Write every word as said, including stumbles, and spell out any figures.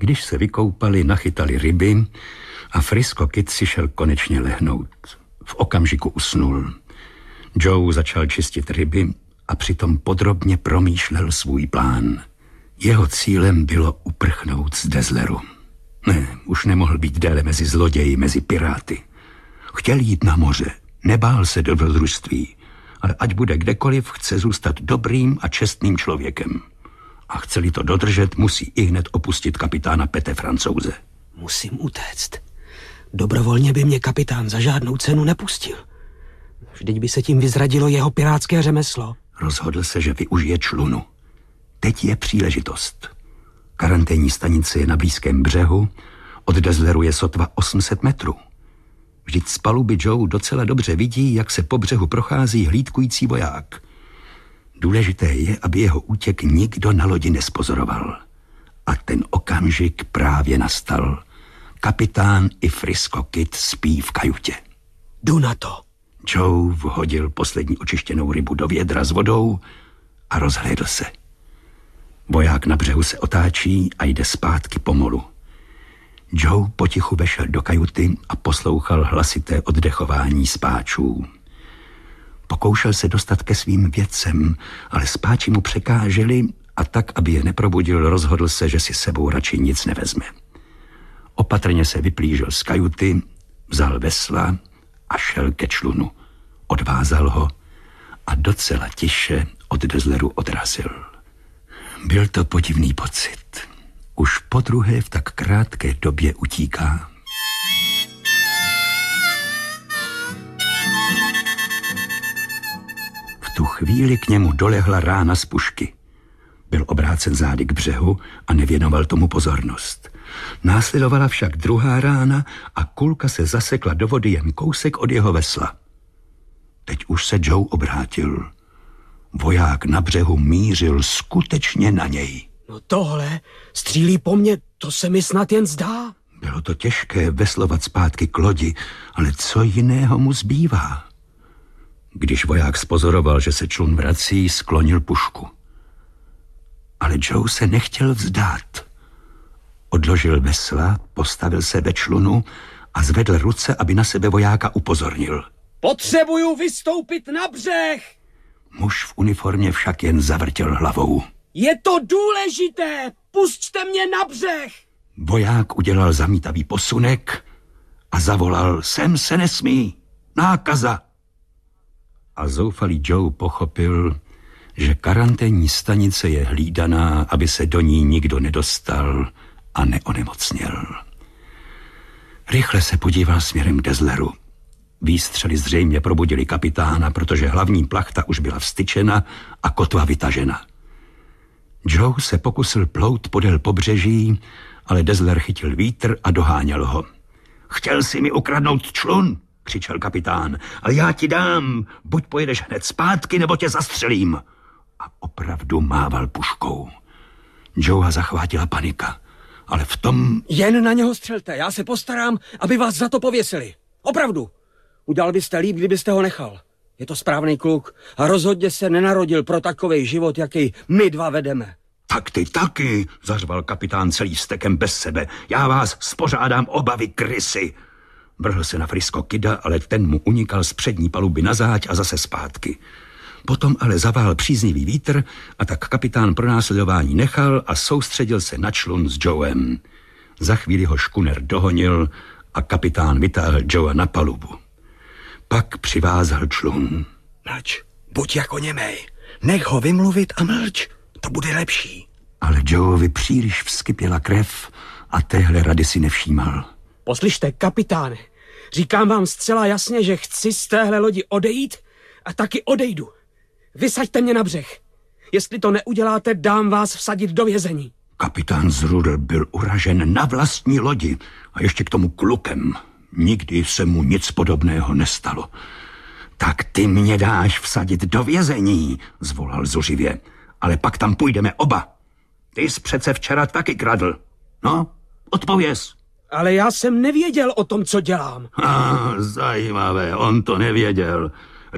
Když se vykoupali, nachytali ryby a Frisco Kid si šel konečně lehnout. V okamžiku usnul. Joe začal čistit ryby a přitom podrobně promýšlel svůj plán. Jeho cílem bylo uprchnout z Dazzleru. Ne, už nemohl být déle mezi zloději, mezi piráty. Chtěl jít na moře, nebál se dobrodružství, ale ať bude kdekoliv, chce zůstat dobrým a čestným člověkem. A chce-li to dodržet, musí ihned opustit kapitána Pete Francouze. Musím utéct. Dobrovolně by mě kapitán za žádnou cenu nepustil. Vždyť by se tím vyzradilo jeho pirátské řemeslo. Rozhodl se, že využije člunu. Teď je příležitost. Karanténní stanice je na blízkém břehu, od Dazzleru je sotva osm set metrů. Vždyť z paluby Joe docela dobře vidí, jak se po břehu prochází hlídkující voják. Důležité je, aby jeho útěk nikdo na lodi nespozoroval. A ten okamžik právě nastal. Kapitán i Frisco Kid spí v kajutě. Jdu na to. Joe vhodil poslední očištěnou rybu do vědra s vodou a rozhlédl se. Voják na břehu se otáčí a jde zpátky pomalu. Joe potichu vešel do kajuty a poslouchal hlasité oddechování spáčů. Pokoušel se dostat ke svým věcem, ale spáči mu překáželi a tak, aby je neprobudil, rozhodl se, že si sebou radši nic nevezme. Opatrně se vyplížil z kajuty, vzal vesla a šel ke člunu. Odvázal ho a docela tiše od Dazzleru odrazil. Byl to podivný pocit. Už podruhé v tak krátké době utíká. V tu chvíli k němu dolehla rána z pušky. Byl obrácen zády k břehu a nevěnoval tomu pozornost. Následovala však druhá rána a kulka se zasekla do vody jen kousek od jeho vesla. Teď už se Joe obrátil. Voják na břehu mířil skutečně na něj. No tohle střílí po mně, to se mi snad jen zdá. Bylo to těžké veslovat zpátky k lodi, ale co jiného mu zbývá? Když voják spozoroval, že se člun vrací, sklonil pušku. Ale Joe se nechtěl vzdát. Odložil vesla, postavil se ve člunu a zvedl ruce, aby na sebe vojáka upozornil. Potřebuju vystoupit na břeh! Muž v uniformě však jen zavrtěl hlavou. Je to důležité! Pusťte mě na břeh! Voják udělal zamítavý posunek a zavolal: sem se nesmí, nákaza! A zoufalý Joe pochopil, že karanténní stanice je hlídaná, aby se do ní nikdo nedostal a neonemocněl. Rychle se podíval směrem k Dazzleru. Výstřely zřejmě probudili kapitána, protože hlavní plachta už byla vstyčena a kotva vytažena. Joe se pokusil plout podél pobřeží, ale Dazzler chytil vítr a doháněl ho. Chtěl si mi ukradnout člun, křičel kapitán, ale já ti dám, buď pojedeš hned zpátky, nebo tě zastřelím. A opravdu mával puškou. Joea zachvátila panika, ale v tom... Jen na něho střelte, já se postarám, aby vás za to pověsili. Opravdu. Udělal byste líp, kdybyste ho nechal. Je to správný kluk a rozhodně se nenarodil pro takovej život, jaký my dva vedeme. Tak ty taky, zařval kapitán celý stekem bez sebe. Já vás spořádám oba, vy krysy. Vrhl se na Frisco Kida, ale ten mu unikal z přední paluby na záď a zase zpátky. Potom ale zavál příznivý vítr a tak kapitán pronásledování nechal a soustředil se na člun s Joem. Za chvíli ho škuner dohonil a kapitán vytáhl Joea na palubu. Pak přivázal člun. Mlč, buď jako němej. Nech ho vymluvit a mlč. To bude lepší. Ale Joeovi příliš vskypěla krev a téhle rady si nevšímal. Poslyšte, kapitáne, říkám vám zcela jasně, že chci z téhle lodi odejít a taky odejdu. Vysaďte mě na břeh. Jestli to neuděláte, dám vás vsadit do vězení. Kapitán Zrudl byl uražen na vlastní lodi a ještě k tomu klukem. Nikdy se mu nic podobného nestalo. Tak ty mě dáš vsadit do vězení, zvolal zuřivě. Ale pak tam půjdeme oba. Ty jsi přece včera taky kradl. No, odpověz. Ale já jsem nevěděl o tom, co dělám. Ah, zajímavé, on to nevěděl.